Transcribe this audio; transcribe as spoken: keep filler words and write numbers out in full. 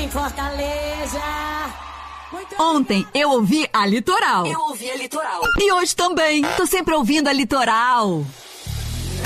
em Fortaleza. Muito Ontem eu ouvi a Litoral. Eu ouvi a Litoral. E hoje também. Tô sempre ouvindo a Litoral.